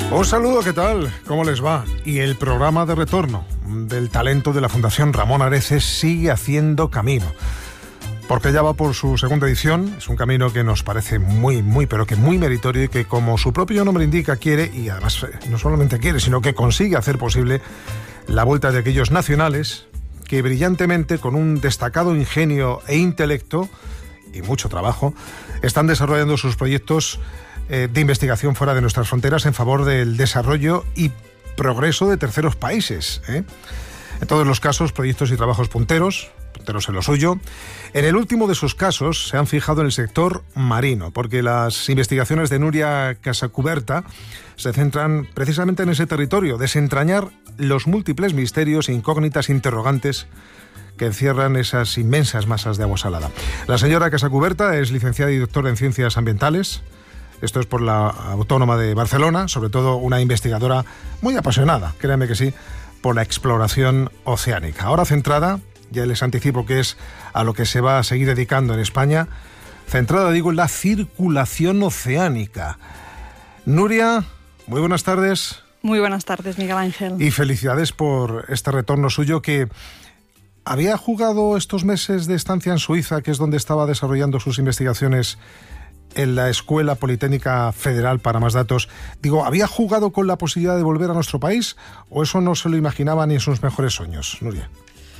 Un saludo, ¿qué tal? ¿Cómo les va? Y el programa de retorno del talento de la Fundación Ramón Areces sigue haciendo camino. Porque ya va por su segunda edición. Es un camino que nos parece muy meritorio y que, como su propio nombre indica, quiere, y además no solamente quiere, sino que consigue hacer posible la vuelta de aquellos nacionales que brillantemente, con un destacado ingenio e intelecto y mucho trabajo, están desarrollando sus proyectos de investigación fuera de nuestras fronteras en favor del desarrollo y progreso de terceros países. En todos los casos, proyectos y trabajos punteros en lo suyo. En el último de sus casos se han fijado en el sector marino, porque las investigaciones de Núria Casacuberta se centran precisamente en ese territorio, desentrañar los múltiples misterios e incógnitas interrogantes que encierran esas inmensas masas de agua salada. La señora Casacuberta es licenciada y doctora en Ciencias Ambientales. Esto es por la Autónoma de Barcelona, sobre todo una investigadora muy apasionada, créanme que sí, por la exploración oceánica. Ahora centrada, ya les anticipo que es a lo que se va a seguir dedicando en España, centrada, digo, en la circulación oceánica. Núria, muy buenas tardes. Muy buenas tardes, Miguel Ángel. Y felicidades por este retorno suyo que había jugado estos meses de estancia en Suiza, que es donde estaba desarrollando sus investigaciones en la Escuela Politécnica Federal, para más datos. Digo, ¿había jugado con la posibilidad de volver a nuestro país o eso no se lo imaginaba ni en sus mejores sueños, Núria?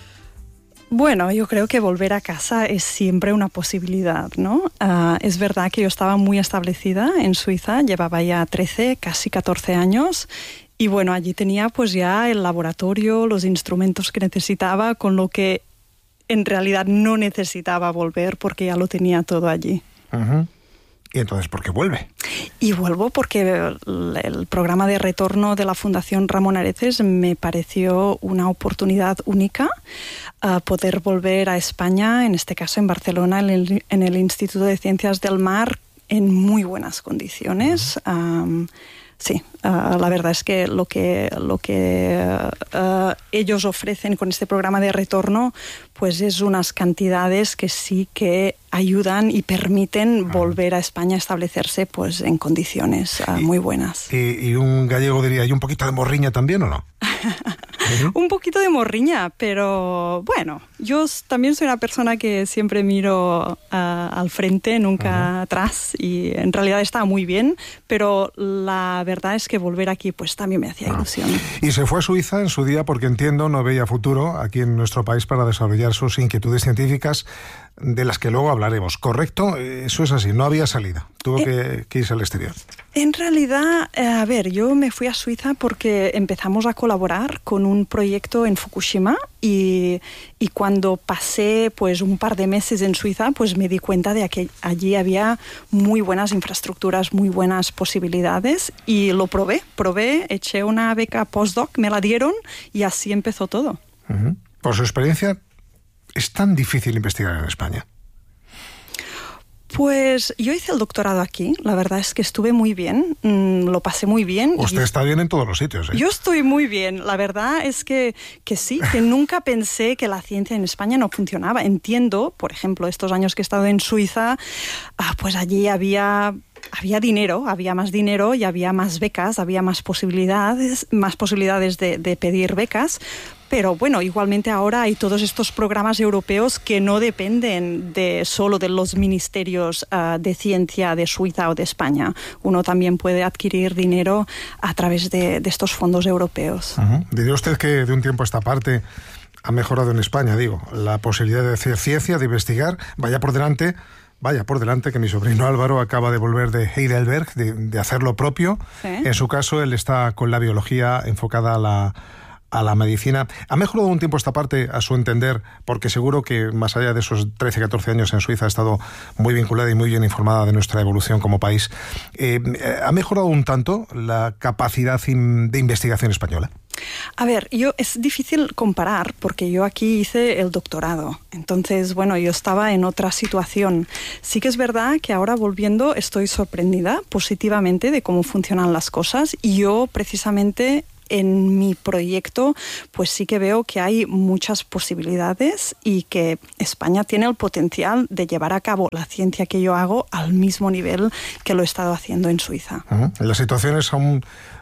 Bueno, yo creo que volver a casa es siempre una posibilidad, ¿no? Es verdad que yo estaba muy establecida en Suiza, llevaba ya 13, casi 14 años, y bueno, allí tenía pues ya el laboratorio, los instrumentos que necesitaba, con lo que en realidad no necesitaba volver porque ya lo tenía todo allí. Uh-huh. ¿Y entonces por qué vuelve? Y vuelvo porque el programa de retorno de la Fundación Ramón Areces me pareció una oportunidad única, poder volver a España, en este caso en Barcelona, en el Instituto de Ciencias del Mar, en muy buenas condiciones. Sí, la verdad es que lo que ellos ofrecen con este programa de retorno pues es unas cantidades que sí que ayudan y permiten volver a España a establecerse pues en condiciones muy buenas. Y un gallego diría, ¿y un poquito de morriña también o no? Un poquito de morriña, pero bueno, yo también soy una persona que siempre miro al frente, nunca atrás, y en realidad estaba muy bien, pero la verdad es que volver aquí pues también me hacía ilusión. Y se fue a Suiza en su día porque, entiendo, no veía futuro aquí en nuestro país para desarrollar sus inquietudes científicas, de las que luego hablaremos, ¿correcto? Eso es así, no había salida, tuvo que irse al exterior. En realidad, a ver, yo me fui a Suiza porque empezamos a colaborar con un proyecto en Fukushima y cuando pasé pues un par de meses en Suiza, pues me di cuenta de que allí había muy buenas infraestructuras, muy buenas posibilidades, y lo probé, eché una beca postdoc, me la dieron y así empezó todo. Uh-huh. Por su experiencia, ¿es tan difícil investigar en España? Pues yo hice el doctorado aquí, la verdad es que estuve muy bien, lo pasé muy bien. Usted está bien en todos los sitios, ¿eh? Yo estoy muy bien, la verdad es que sí, que nunca pensé que la ciencia en España no funcionaba. Entiendo, por ejemplo, estos años que he estado en Suiza, pues allí había dinero, había más dinero y había más becas, había más posibilidades de pedir becas. Pero bueno, igualmente ahora hay todos estos programas europeos que no dependen solo de los ministerios de ciencia de Suiza o de España. Uno también puede adquirir dinero a través de estos fondos europeos. Uh-huh. Diría usted que de un tiempo a esta parte ha mejorado en España, la posibilidad de hacer ciencia, de investigar. Vaya por delante que mi sobrino Álvaro acaba de volver de Heidelberg, de hacer lo propio. ¿Sí? En su caso, él está con la biología enfocada a la medicina. ¿Ha mejorado un tiempo esta parte, a su entender? Porque seguro que más allá de esos 13, 14 años en Suiza ha estado muy vinculada y muy bien informada de nuestra evolución como país. ¿Ha mejorado un tanto la capacidad de investigación española? A ver, es difícil comparar porque yo aquí hice el doctorado. Entonces, bueno, yo estaba en otra situación. Sí que es verdad que ahora volviendo estoy sorprendida positivamente de cómo funcionan las cosas, y yo precisamente en mi proyecto pues sí que veo que hay muchas posibilidades y que España tiene el potencial de llevar a cabo la ciencia que yo hago al mismo nivel que lo he estado haciendo en Suiza. La situación es aún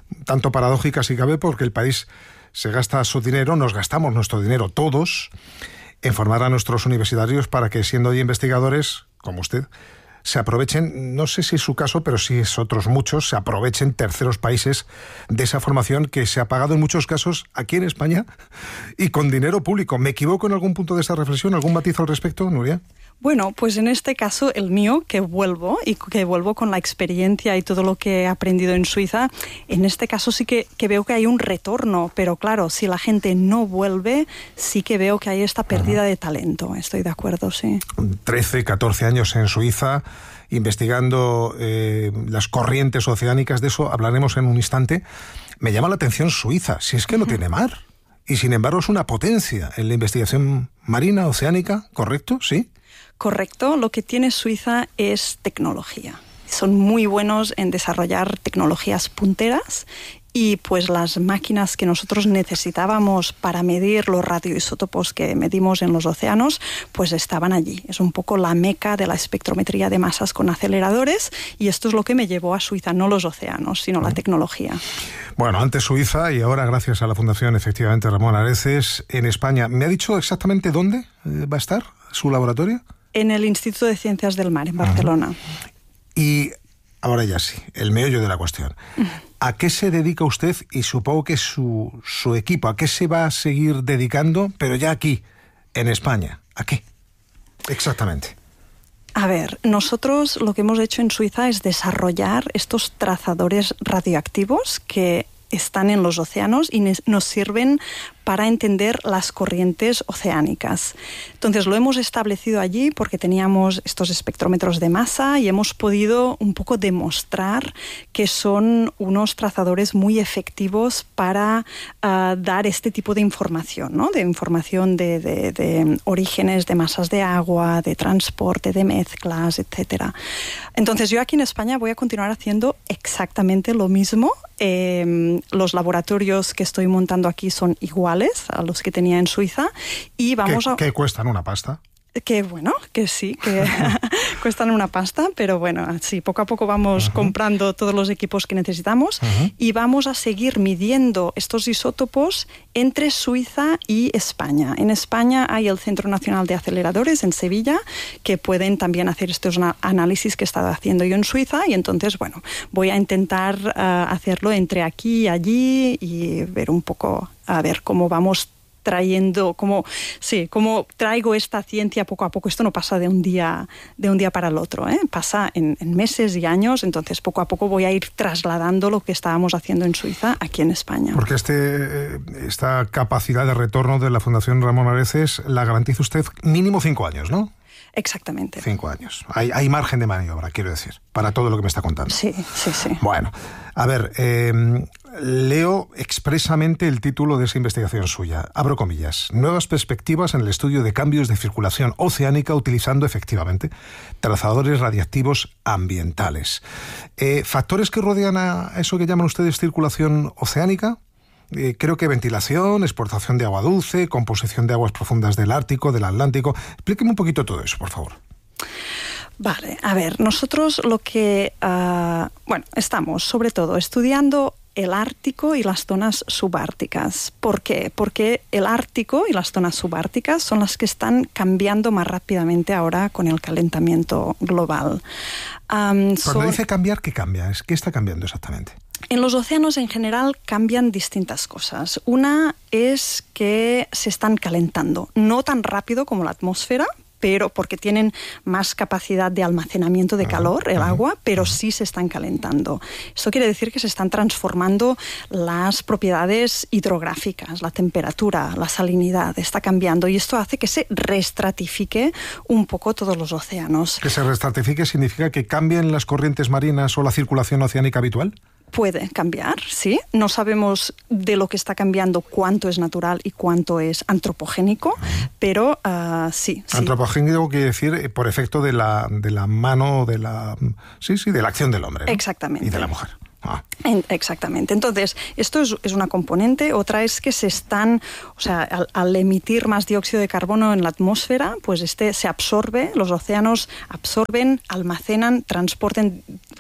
tanto paradójica si cabe, porque el país se gasta su dinero, nos gastamos nuestro dinero todos, en formar a nuestros universitarios para que, siendo investigadores, como usted, se aprovechen, no sé si es su caso, pero sí es otros muchos, se aprovechen terceros países de esa formación que se ha pagado en muchos casos aquí en España y con dinero público. ¿Me equivoco en algún punto de esta reflexión? ¿Algún matiz al respecto, Nuria? Bueno, pues en este caso el mío, que vuelvo con la experiencia y todo lo que he aprendido en Suiza, en este caso sí que veo que hay un retorno, pero claro, si la gente no vuelve, sí que veo que hay esta pérdida de talento. Estoy de acuerdo, sí. 13, 14 años en Suiza, investigando las corrientes oceánicas, de eso hablaremos en un instante. Me llama la atención Suiza, si es que no tiene mar, y sin embargo es una potencia en la investigación marina, oceánica, ¿correcto? ¿Sí? Correcto, lo que tiene Suiza es tecnología. Son muy buenos en desarrollar tecnologías punteras y pues las máquinas que nosotros necesitábamos para medir los radioisótopos que medimos en los océanos, pues estaban allí. Es un poco la meca de la espectrometría de masas con aceleradores y esto es lo que me llevó a Suiza, no los océanos, sino la tecnología. Bueno, antes Suiza y ahora, gracias a la Fundación, efectivamente, Ramón Areces, en España. ¿Me ha dicho exactamente dónde va a estar su laboratorio? En el Instituto de Ciencias del Mar, en Barcelona. Y ahora ya sí, el meollo de la cuestión. ¿A qué se dedica usted y supongo que su equipo? ¿A qué se va a seguir dedicando, pero ya aquí, en España? ¿A qué? Exactamente. A ver, nosotros lo que hemos hecho en Suiza es desarrollar estos trazadores radioactivos que están en los océanos y nos sirven para entender las corrientes oceánicas. Entonces lo hemos establecido allí porque teníamos estos espectrómetros de masa y hemos podido un poco demostrar que son unos trazadores muy efectivos para dar este tipo de información, ¿no? De información de orígenes de masas de agua, de transporte, de mezclas, etc. Entonces yo aquí en España voy a continuar haciendo exactamente lo mismo. Los laboratorios que estoy montando aquí son iguales a los que tenía en Suiza y vamos ¿Qué cuestan una pasta? Que bueno, que sí, que cuestan una pasta, pero bueno, sí, poco a poco vamos comprando todos los equipos que necesitamos y vamos a seguir midiendo estos isótopos entre Suiza y España. En España hay el Centro Nacional de Aceleradores en Sevilla, que pueden también hacer estos análisis que he estado haciendo yo en Suiza y entonces, bueno, voy a intentar hacerlo entre aquí y allí y ver un poco, a ver cómo vamos trayendo, cómo traigo esta ciencia poco a poco. Esto no pasa de un día para el otro, pasa en meses y años, entonces poco a poco voy a ir trasladando lo que estábamos haciendo en Suiza aquí en España. Porque esta capacidad de retorno de la Fundación Ramón Areces la garantiza usted mínimo 5 años, ¿no? Exactamente. 5 años. Hay margen de maniobra, quiero decir, para todo lo que me está contando. Sí. Bueno, a ver, leo expresamente el título de esa investigación suya. Abro comillas. Nuevas perspectivas en el estudio de cambios de circulación oceánica utilizando efectivamente trazadores radiactivos ambientales. ¿Factores que rodean a eso que llaman ustedes circulación oceánica? Creo que ventilación, exportación de agua dulce, composición de aguas profundas del Ártico, del Atlántico. Explíqueme un poquito todo eso, por favor. Vale, a ver, nosotros lo que... estamos sobre todo estudiando el Ártico y las zonas subárticas. ¿Por qué? Porque el Ártico y las zonas subárticas son las que están cambiando más rápidamente ahora con el calentamiento global. Cuando dice cambiar, ¿qué cambia? ¿Qué está cambiando exactamente? En los océanos en general cambian distintas cosas. Una es que se están calentando, no tan rápido como la atmósfera, pero porque tienen más capacidad de almacenamiento de calor, el agua, pero sí se están calentando. Esto quiere decir que se están transformando las propiedades hidrográficas, la temperatura, la salinidad, está cambiando y esto hace que se reestratifique un poco todos los océanos. ¿Que se reestratifique significa que cambien las corrientes marinas o la circulación oceánica habitual? Puede cambiar, sí. No sabemos de lo que está cambiando cuánto es natural y cuánto es antropogénico, pero sí. Antropogénico quiere decir por efecto de la mano, de la acción del hombre, ¿no? Exactamente. Y de la mujer. Exactamente. Entonces, esto es una componente. Otra es que se están, al emitir más dióxido de carbono en la atmósfera, pues se absorbe, los océanos absorben, almacenan, transportan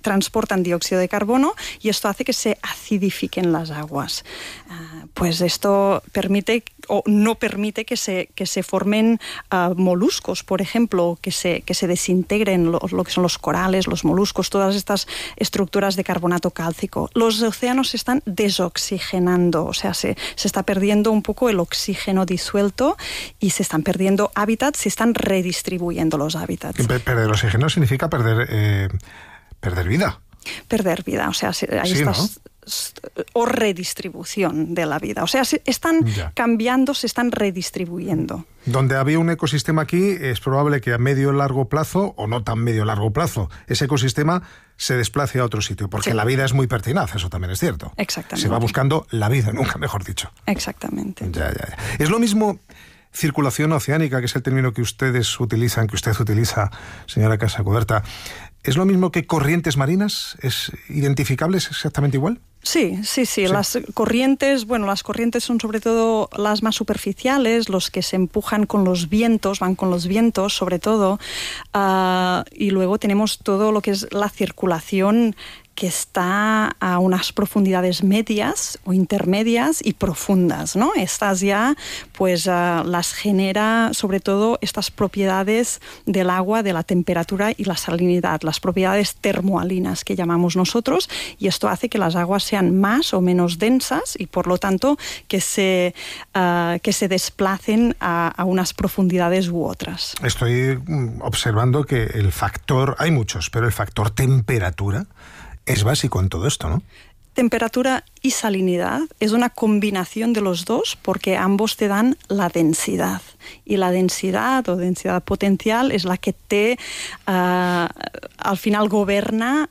transportan dióxido de carbono y esto hace que se acidifiquen las aguas. Pues esto permite o no permite que se formen moluscos, por ejemplo, que se desintegren lo que son los corales, los moluscos, todas estas estructuras de carbonato cálcico. Los océanos se están desoxigenando, o sea, se está perdiendo un poco el oxígeno disuelto y se están perdiendo hábitats, se están redistribuyendo los hábitats. Perder oxígeno significa perder vida. Perder vida, o sea, ahí estás... ¿no? O redistribución de la vida. O sea, están cambiando, se están redistribuyendo. Donde había un ecosistema aquí, es probable que a medio y largo plazo, o no tan medio y largo plazo, ese ecosistema se desplace a otro sitio, porque la vida es muy pertinaz, eso también es cierto. Exactamente. Se va buscando la vida, nunca mejor dicho. Exactamente. Ya. Es lo mismo circulación oceánica, que es el término que usted utiliza, señora Casacuberta. ¿Es lo mismo que corrientes marinas? ¿Es identificables exactamente igual? Sí. Las corrientes son sobre todo las más superficiales, los que se empujan con los vientos, van con los vientos sobre todo, y luego tenemos todo lo que es la circulación que está a unas profundidades medias o intermedias y profundas, ¿no? Estas ya, pues, las genera sobre todo estas propiedades del agua, de la temperatura y la salinidad, las propiedades termoalinas que llamamos nosotros, y esto hace que las aguas sean más o menos densas y por lo tanto que se desplacen a unas profundidades u otras. Estoy observando que el factor, hay muchos, pero el factor temperatura es básico en todo esto, ¿no? Temperatura y salinidad es una combinación de los dos porque ambos te dan la densidad. Y la densidad o densidad potencial es la que al final gobierna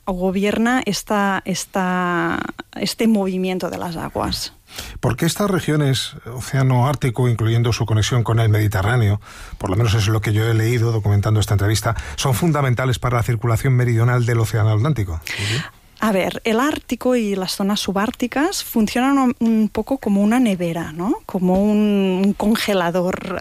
este movimiento de las aguas. ¿Por qué estas regiones, Océano Ártico, incluyendo su conexión con el Mediterráneo, por lo menos eso es lo que yo he leído documentando esta entrevista, son fundamentales para la circulación meridional del Océano Atlántico? ¿Sí? A ver, el Ártico y las zonas subárticas funcionan un poco como una nevera, ¿no? Como un congelador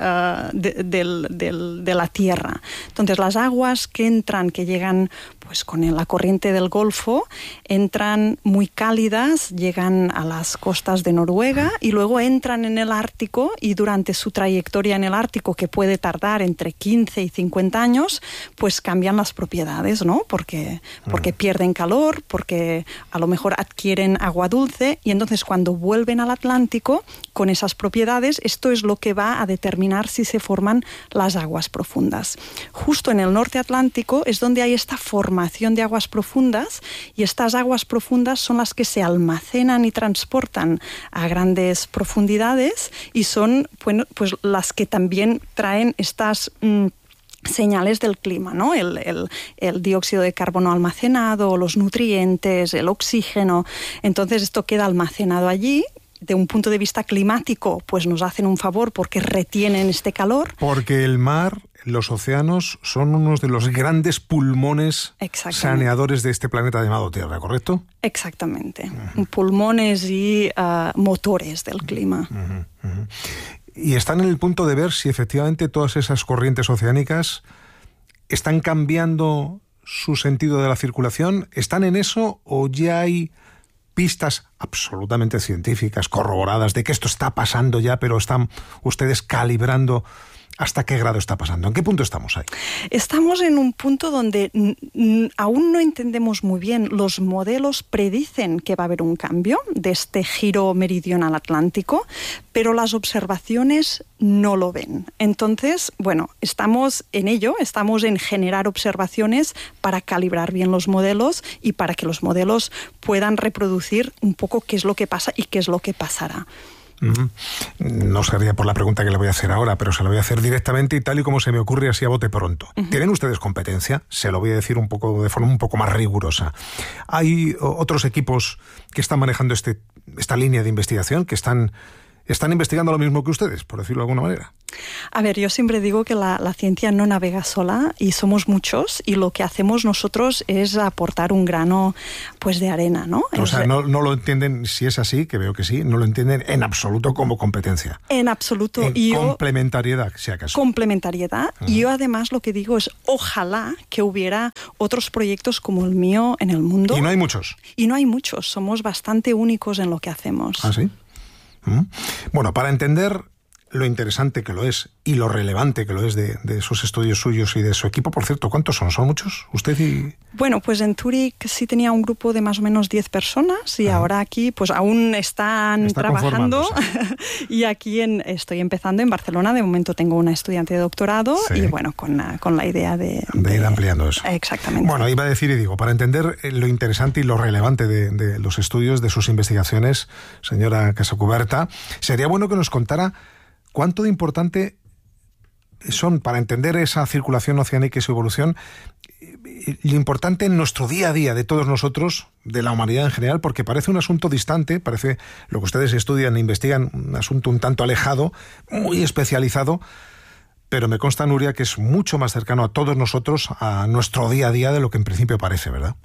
de la Tierra. Entonces, las aguas que llegan pues con la corriente del Golfo, entran muy cálidas, llegan a las costas de Noruega y luego entran en el Ártico y durante su trayectoria en el Ártico, que puede tardar entre 15 y 50 años, pues cambian las propiedades, ¿no? Porque pierden calor, porque a lo mejor adquieren agua dulce y entonces cuando vuelven al Atlántico con esas propiedades, esto es lo que va a determinar si se forman las aguas profundas. Justo en el norte atlántico es donde hay esta formación de aguas profundas y estas aguas profundas son las que se almacenan y transportan a grandes profundidades y son pues las que también traen estas señales del clima, ¿no? El dióxido de carbono almacenado, los nutrientes, el oxígeno. Entonces esto queda almacenado allí. De un punto de vista climático, pues nos hacen un favor porque retienen este calor. Porque el mar, los océanos, son unos de los grandes pulmones saneadores de este planeta llamado Tierra, ¿correcto? Exactamente. Pulmones y motores del clima. Y están en el punto de ver si efectivamente todas esas corrientes oceánicas están cambiando su sentido de la circulación. ¿Están en eso o ya hay pistas absolutamente científicas, corroboradas, de que esto está pasando ya, pero están ustedes calibrando hasta qué grado está pasando? ¿En qué punto estamos ahí? Estamos en un punto donde aún no entendemos muy bien. Los modelos predicen que va a haber un cambio de este giro meridional atlántico, pero las observaciones no lo ven. Entonces, bueno, estamos en ello, estamos en generar observaciones para calibrar bien los modelos y para que los modelos puedan reproducir un poco qué es lo que pasa y qué es lo que pasará. No sería por la pregunta que le voy a hacer ahora, pero se la voy a hacer directamente y tal y como se me ocurre, así a bote pronto. ¿Tienen ustedes competencia? Se lo voy a decir de forma un poco más rigurosa. ¿Hay otros equipos que están manejando esta línea de investigación, que están están investigando lo mismo que ustedes, por decirlo de alguna manera. A ver, yo siempre digo que la ciencia no navega sola y somos muchos y lo que hacemos nosotros es aportar un grano pues de arena, ¿no? O sea, no lo entienden, si es así, que veo que sí, no lo entienden en absoluto como competencia. En absoluto. En complementariedad, si acaso. Complementariedad. Y yo además lo que digo es, ojalá que hubiera otros proyectos como el mío en el mundo. Y no hay muchos. Y no hay muchos, somos bastante únicos en lo que hacemos. ¿Ah, sí? Bueno, para entender lo interesante que lo es y lo relevante que lo es de esos estudios suyos y de su equipo, por cierto, ¿cuántos son? ¿Son muchos? ¿Usted y...? Bueno, pues en Zúrich sí tenía un grupo de más o menos 10 personas y ahora aquí pues aún están trabajando y aquí estoy empezando en Barcelona. De momento tengo una estudiante de doctorado y bueno, con la idea de ir ampliando eso. Exactamente. Bueno, iba a decir y digo, para entender lo interesante y lo relevante de los estudios, de sus investigaciones, señora Casacuberta, sería bueno que nos contara ¿cuánto de importante son para entender esa circulación oceánica y su evolución, lo importante en nuestro día a día de todos nosotros, de la humanidad en general? Porque parece un asunto distante, parece lo que ustedes estudian e investigan, un asunto un tanto alejado, muy especializado, pero me consta, Nuria, que es mucho más cercano a todos nosotros, a nuestro día a día, de lo que en principio parece, ¿verdad?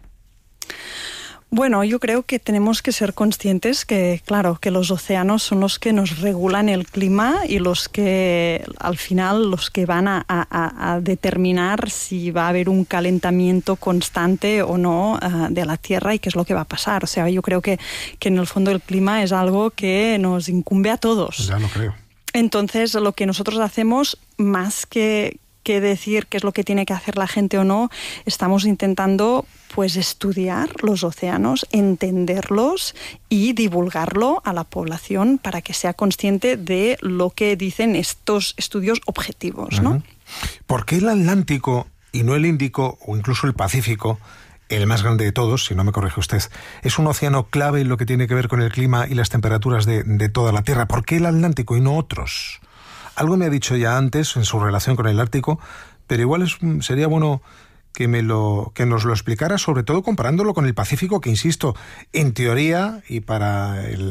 Bueno, yo creo que tenemos que ser conscientes que, claro, que los océanos son los que nos regulan el clima y los que, al final, los que van a determinar si va a haber un calentamiento constante o no de la Tierra y qué es lo que va a pasar. O sea, yo creo que en el fondo el clima es algo que nos incumbe a todos. Ya lo creo. Entonces, lo que nosotros hacemos, más que decir qué es lo que tiene que hacer la gente o no, estamos intentando pues estudiar los océanos, entenderlos y divulgarlo a la población para que sea consciente de lo que dicen estos estudios objetivos, ¿no? ¿Por qué el Atlántico y no el Índico o incluso el Pacífico, el más grande de todos, si no me corrige usted, es un océano clave en lo que tiene que ver con el clima y las temperaturas de toda la Tierra? ¿Por qué el Atlántico y no otros? Algo me ha dicho ya antes en su relación con el Ártico, pero igual sería bueno que nos lo explicara, sobre todo comparándolo con el Pacífico, que insisto, en teoría, y para el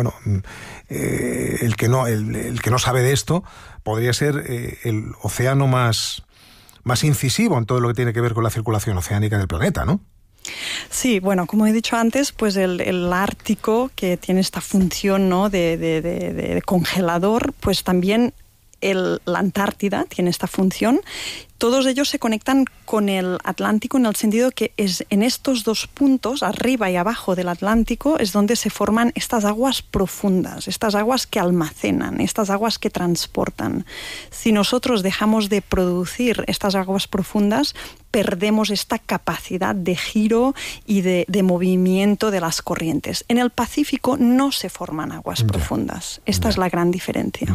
que no sabe de esto, podría ser el océano más incisivo en todo lo que tiene que ver con la circulación oceánica del planeta, ¿no? Sí, bueno, como he dicho antes, pues el Ártico, que tiene esta función, ¿no?, de congelador, pues también la Antártida tiene esta función. Todos ellos se conectan con el Atlántico en el sentido que es en estos dos puntos, arriba y abajo del Atlántico, es donde se forman estas aguas profundas, estas aguas que almacenan, estas aguas que transportan. Si nosotros dejamos de producir estas aguas profundas, perdemos esta capacidad de giro y de movimiento de las corrientes. En el Pacífico no se forman aguas profundas. Esta es la gran diferencia.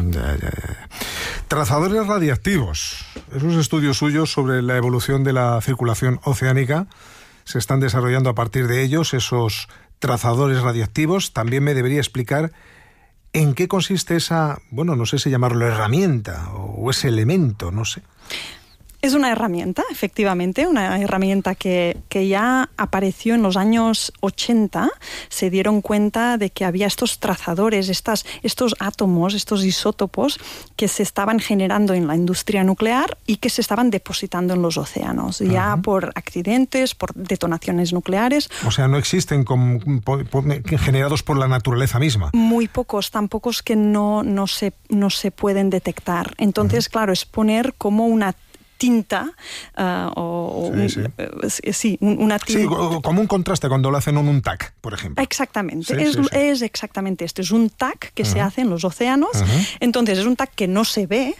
Trazadores radiactivos. Esos estudios suyos sobre la evolución de la circulación oceánica se están desarrollando a partir de ellos, esos trazadores radiactivos. También me debería explicar en qué consiste esa, bueno, no sé si llamarlo herramienta o ese elemento, no sé. Es una herramienta, efectivamente, una herramienta que ya apareció en los años 80. Se dieron cuenta de que había estos trazadores, estos átomos, estos isótopos que se estaban generando en la industria nuclear y que se estaban depositando en los océanos, ya por accidentes, por detonaciones nucleares. O sea, no existen generados por la naturaleza misma. Muy pocos, tan pocos que no se pueden detectar. Entonces, claro, es poner como una tinta una tinta. Sí, como un contraste cuando lo hacen en un TAC, por ejemplo. Exactamente, es exactamente esto. Es un TAC que se hace en los océanos. Entonces es un TAC que no se ve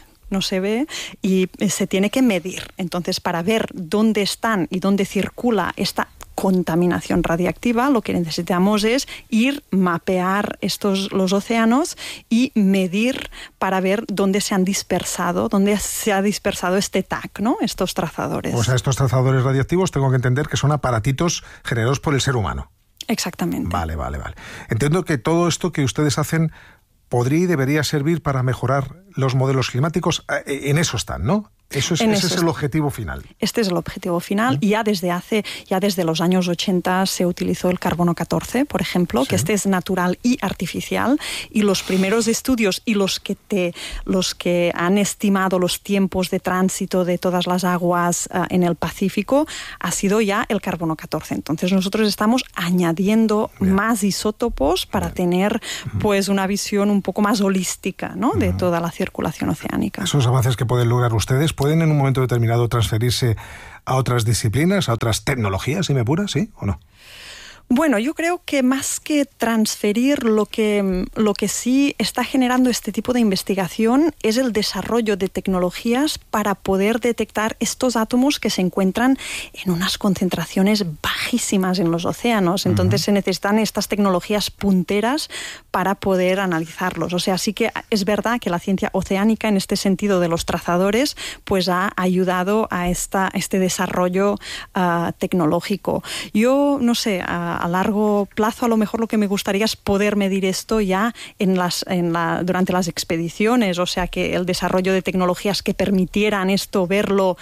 y se tiene que medir. Entonces, para ver dónde están y dónde circula esta contaminación radiactiva, lo que necesitamos es mapear los océanos y medir para ver dónde se ha dispersado este TAC, ¿no?, estos trazadores. O sea, estos trazadores radiactivos tengo que entender que son aparatitos generados por el ser humano. Exactamente. Vale. Entiendo que todo esto que ustedes hacen podría y debería servir para mejorar los modelos climáticos. En eso están, ¿no? Ese es el objetivo final. Este es el objetivo final. Y ya desde los años 80 se utilizó el carbono 14, por ejemplo, que este es natural y artificial. Y los primeros estudios y los que han estimado los tiempos de tránsito de todas las aguas en el Pacífico ha sido ya el carbono 14. Entonces nosotros estamos añadiendo más isótopos para tener pues una visión un poco más holística, ¿no? de toda la circulación oceánica. Esos avances que pueden lograr ustedes pueden en un momento determinado transferirse a otras disciplinas, a otras tecnologías, si me apura, ¿sí o no? Bueno, yo creo que más que transferir, lo que sí está generando este tipo de investigación es el desarrollo de tecnologías para poder detectar estos átomos que se encuentran en unas concentraciones bajísimas en los océanos. Entonces se necesitan estas tecnologías punteras para poder analizarlos. O sea, sí que es verdad que la ciencia oceánica, en este sentido de los trazadores, pues ha ayudado a este desarrollo tecnológico. Yo, no sé, a largo plazo a lo mejor lo que me gustaría es poder medir esto ya durante las expediciones, o sea que el desarrollo de tecnologías que permitieran esto, verlo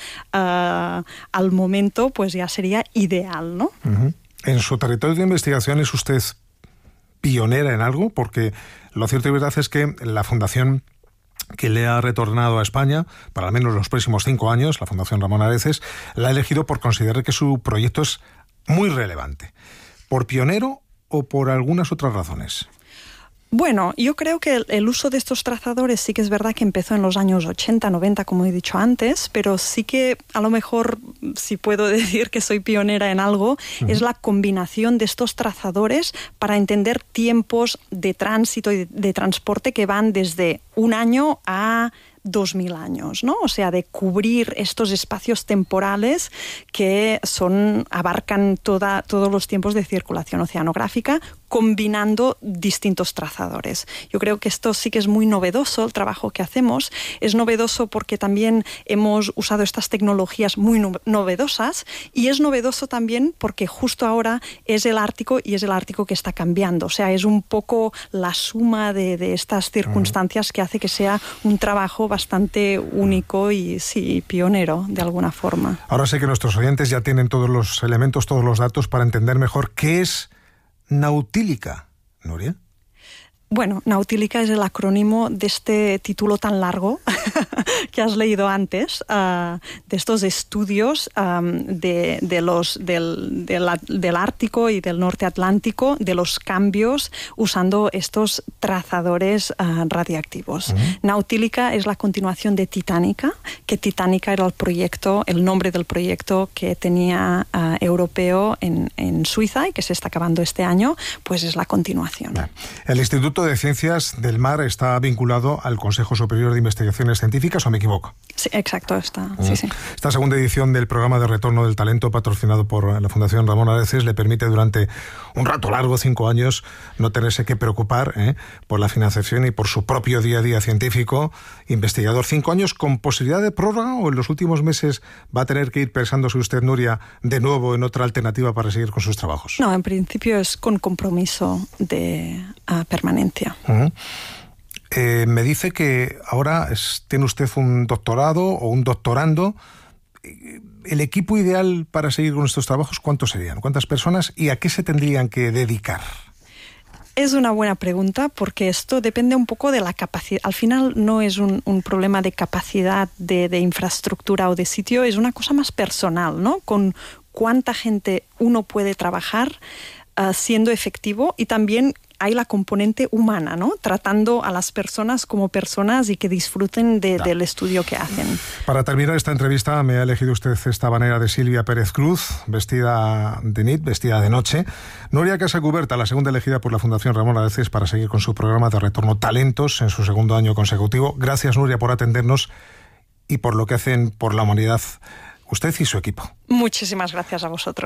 al momento, pues ya sería ideal, ¿no? En su territorio de investigación es usted pionera en algo, porque lo cierto y verdad es que la fundación que le ha retornado a España, para al menos los próximos 5 años, la Fundación Ramón Areces, la ha elegido por considerar que su proyecto es muy relevante. ¿Por pionero o por algunas otras razones? Bueno, yo creo que el uso de estos trazadores sí que es verdad que empezó en los años 80, 90, como he dicho antes, pero sí que a lo mejor, si puedo decir que soy pionera en algo, es la combinación de estos trazadores para entender tiempos de tránsito y de transporte que van desde 1 año a 2000 años, ¿no? O sea, de cubrir estos espacios temporales que abarcan todos los tiempos de circulación oceanográfica, combinando distintos trazadores. Yo creo que esto sí que es muy novedoso, el trabajo que hacemos. Es novedoso porque también hemos usado estas tecnologías muy novedosas, y es novedoso también porque justo ahora es el Ártico, y es el Ártico que está cambiando. O sea, es un poco la suma de estas circunstancias que hace que sea un trabajo bastante único y sí, pionero de alguna forma. Ahora sé que nuestros oyentes ya tienen todos los elementos, todos los datos para entender mejor qué es Nautílica, Nuria. Bueno, Nautílica es el acrónimo de este título tan largo que has leído antes, de estos estudios del Ártico y del Norte Atlántico, de los cambios usando estos trazadores radiactivos. Nautílica es la continuación de Titánica, que Titánica era el nombre del proyecto que tenía europeo en Suiza y que se está acabando este año, pues es la continuación. El Instituto de Ciencias del Mar está vinculado al Consejo Superior de Investigaciones Científicas, ¿o me equivoco? Sí, exacto, está. Sí. Esta segunda edición del programa de retorno del talento, patrocinado por la Fundación Ramón Areces, le permite durante un rato largo, 5 años, no tenerse que preocupar por la financiación y por su propio día a día científico, investigador. 5 años con posibilidad de prórroga, ¿o en los últimos meses va a tener que ir pensándose usted, Nuria, de nuevo en otra alternativa para seguir con sus trabajos? No, en principio es con compromiso de permanencia. Me dice que ahora tiene usted un doctorado o un doctorando. ¿El equipo ideal para seguir con estos trabajos cuántos serían? ¿Cuántas personas? ¿Y a qué se tendrían que dedicar? Es una buena pregunta, porque esto depende un poco de la capacidad. Al final no es un problema de capacidad de infraestructura o de sitio, es una cosa más personal, ¿no? Con cuánta gente uno puede trabajar siendo efectivo, y también hay la componente humana, ¿no? Tratando a las personas como personas y que disfruten del estudio que hacen. Para terminar esta entrevista, me ha elegido usted esta banera de Silvia Pérez Cruz, vestida de nit, vestida de noche. Nuria Casacuberta, la segunda elegida por la Fundación Ramón Areces para seguir con su programa de retorno Talentos en su 2º año consecutivo. Gracias, Nuria, por atendernos y por lo que hacen por la humanidad usted y su equipo. Muchísimas gracias a vosotros.